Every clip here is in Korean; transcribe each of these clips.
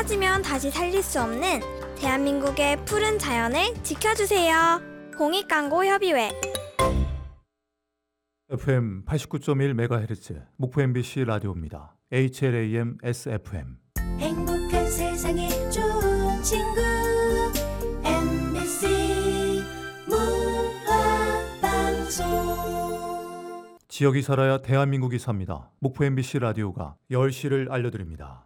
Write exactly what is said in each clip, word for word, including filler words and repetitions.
사라지면 다시 살릴 수 없는 대한민국의 푸른 자연을 지켜주세요. 공익광고협의회. 에프엠 팔십구 점 일 메가헤르츠 목포 엠비씨 라디오입니다. 에이치엘에이엠 에스에프엠. 행복한 세상에 좋은 친구 엠비씨 문화방송. 지역이 살아야 대한민국이 삽니다. 목포 엠비씨 라디오가 열 시를 알려드립니다.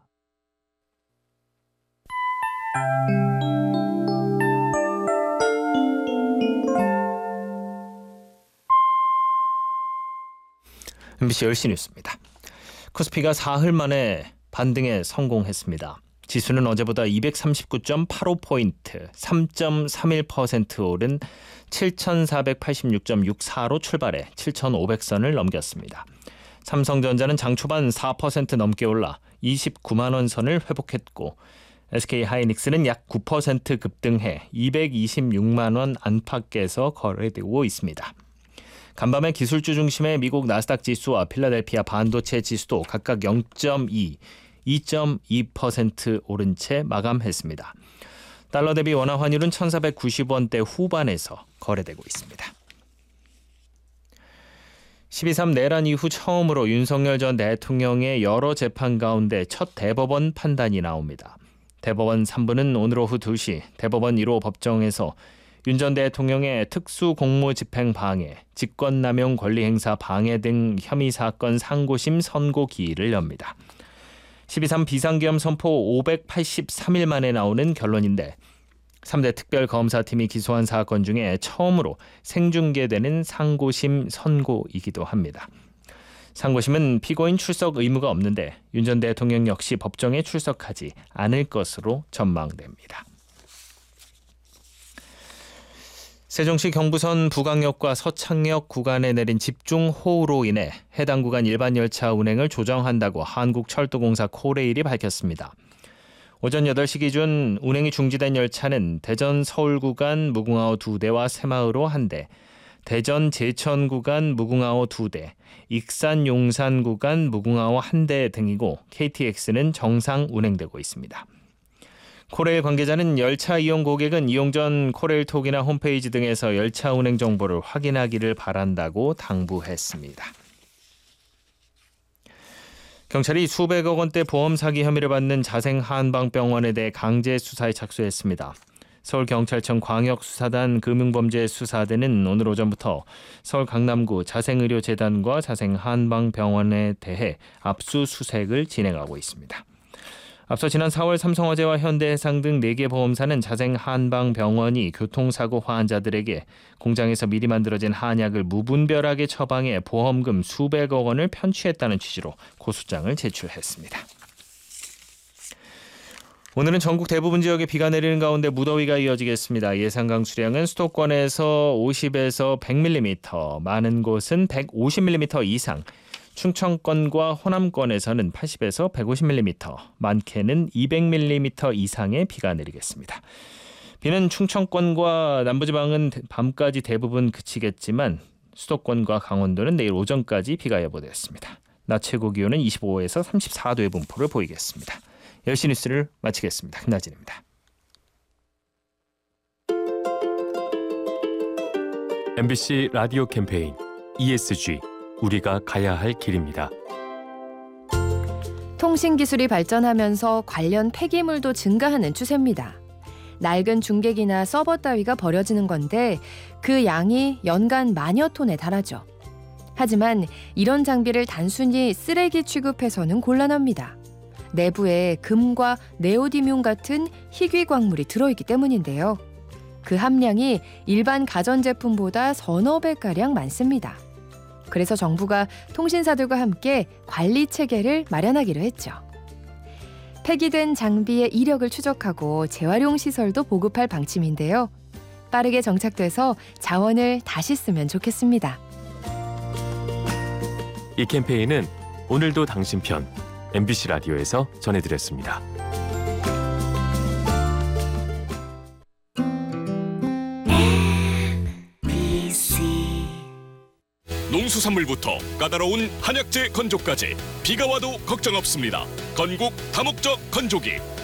엠비씨 열 시 뉴스입니다. 코스피가 사흘 만에 반등에 성공했습니다. 지수는 어제보다 이백삼십구 점 팔오 포인트, 삼 점 삼일 퍼센트 오른 칠천사백팔십육 점 육사로 출발해 칠천오백 선을 넘겼습니다. 삼성전자는 장 초반 사 퍼센트 넘게 올라 이십구만 원 선을 회복했고 에스케이하이닉스는 약 구 퍼센트 급등해 이백이십육만 원 안팎에서 거래되고 있습니다. 간밤에 기술주 중심의 미국 나스닥 지수와 필라델피아 반도체 지수도 각각 영 점 이, 이 점 이 퍼센트 오른 채 마감했습니다. 달러 대비 원화 환율은 천사백구십 원대 후반에서 거래되고 있습니다. 십이 삼 내란 이후 처음으로 윤석열 전 대통령의 여러 재판 가운데 첫 대법원 판단이 나옵니다. 대법원 삼 부는 오늘 오후 두 시 대법원 일 호 법정에서 윤 전 대통령의 특수공무집행 방해, 직권남용 권리행사 방해 등 혐의 사건 상고심 선고 기일을 엽니다. 십이 삼 비상계엄 선포 오백팔십삼 일 만에 나오는 결론인데 삼 대 특별검사팀이 기소한 사건 중에 처음으로 생중계되는 상고심 선고이기도 합니다. 상고심은 피고인 출석 의무가 없는데 윤 전 대통령 역시 법정에 출석하지 않을 것으로 전망됩니다. 세종시 경부선 부강역과 서창역 구간에 내린 집중호우로 인해 해당 구간 일반 열차 운행을 조정한다고 한국철도공사 코레일이 밝혔습니다. 오전 여덟 시 기준 운행이 중지된 열차는 대전 서울 구간 무궁화호 두 대와 새마을호 한 대, 대전 제천 구간 무궁화호 두 대, 익산 용산 구간 무궁화호 한 대 등이고 케이티엑스는 정상 운행되고 있습니다. 코레일 관계자는 열차 이용 고객은 이용 전 코레일톡이나 홈페이지 등에서 열차 운행 정보를 확인하기를 바란다고 당부했습니다. 경찰이 수백억 원대 보험 사기 혐의를 받는 자생한방병원에 대해 강제 수사에 착수했습니다. 서울경찰청 광역수사단 금융범죄수사대는 오늘 오전부터 서울 강남구 자생의료재단과 자생한방병원에 대해 압수수색을 진행하고 있습니다. 앞서 지난 사월 삼성화재와 현대해상 등 네 개 보험사는 자생한방병원이 교통사고 환자들에게 공장에서 미리 만들어진 한약을 무분별하게 처방해 보험금 수백억 원을 편취했다는 취지로 고소장을 제출했습니다. 오늘은 전국 대부분 지역에 비가 내리는 가운데 무더위가 이어지겠습니다. 예상 강수량은 수도권에서 오십에서 백 밀리미터, 많은 곳은 백오십 밀리미터 이상, 충청권과 호남권에서는 팔십에서 백오십 밀리미터, 많게는 이백 밀리미터 이상의 비가 내리겠습니다. 비는 충청권과 남부지방은 밤까지 대부분 그치겠지만 수도권과 강원도는 내일 오전까지 비가 예보되었습니다. 낮 최고 기온은 이십오에서 삼십사 도의 분포를 보이겠습니다. 열 시 뉴스를 마치겠습니다. 김나진입니다. 엠비씨 라디오 캠페인 이에스지 우리가 가야 할 길입니다. 통신기술이 발전하면서 관련 폐기물도 증가하는 추세입니다. 낡은 중계기나 서버 따위가 버려지는 건데 그 양이 연간 만여 톤에 달하죠. 하지만 이런 장비를 단순히 쓰레기 취급해서는 곤란합니다. 내부에 금과 네오디뮴 같은 희귀 광물이 들어있기 때문인데요. 그 함량이 일반 가전제품보다 서너 배가량 많습니다. 그래서 정부가 통신사들과 함께 관리 체계를 마련하기로 했죠. 폐기된 장비의 이력을 추적하고 재활용 시설도 보급할 방침인데요. 빠르게 정착돼서 자원을 다시 쓰면 좋겠습니다. 이 캠페인은 오늘도 당신 편 엠비씨 라디오에서 전해드렸습니다. 농수산물부터 까다로운 한약재 건조까지 비가 와도 걱정 없습니다. 건국 다목적 건조기